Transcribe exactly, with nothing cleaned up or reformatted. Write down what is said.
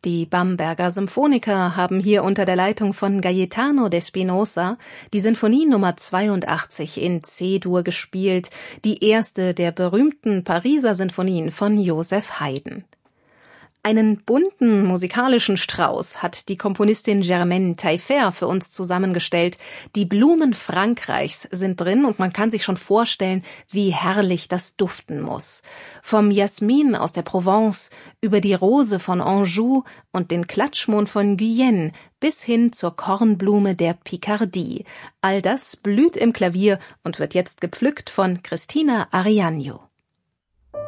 Die Bamberger Symphoniker haben hier unter der Leitung von Gaetano D'Espinosa die Sinfonie Nummer zweiundachtzig in C-Dur gespielt, die erste der berühmten Pariser Sinfonien von Joseph Haydn. Einen bunten musikalischen Strauß hat die Komponistin Germaine Taillefer für uns zusammengestellt. Die Blumen Frankreichs sind drin und man kann sich schon vorstellen, wie herrlich das duften muss. Vom Jasmin aus der Provence über die Rose von Anjou und den Klatschmohn von Guyenne bis hin zur Kornblume der Picardie. All das blüht im Klavier und wird jetzt gepflückt von Christina Arianyo.